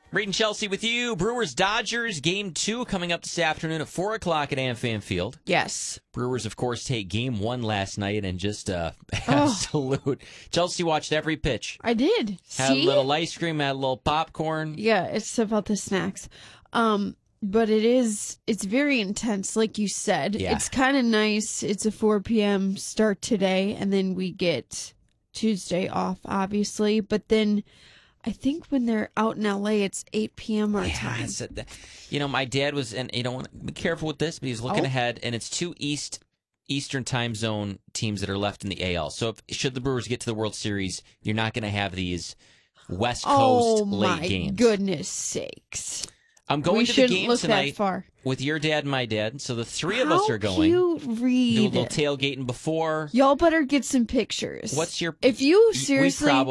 Reed and Chelsea with you. Brewers-Dodgers, Game 2 coming up this afternoon at 4 o'clock at AmFam Field. Yes. Brewers, of course, take Game 1 last night and just absolute. Chelsea watched every pitch. I did. Had a little ice cream, had a little popcorn. Yeah, it's about the snacks. But it's very intense, like you said. Yeah. It's kind of nice. It's a 4 p.m. start today, and then we get Tuesday off, obviously. But then I think when they're out in L.A., it's 8 p.m. our time. My dad was, and you don't want to be careful with this, but he's looking ahead, and it's two Eastern time zone teams that are left in the AL. So should the Brewers get to the World Series, you're not going to have these West Coast late games. Oh, my goodness sakes. I'm going to the game tonight that far. with your dad and my dad, so the three of us are going. How cute, Reed. Do a little tailgating before. Y'all better get some pictures. What's your... If you seriously...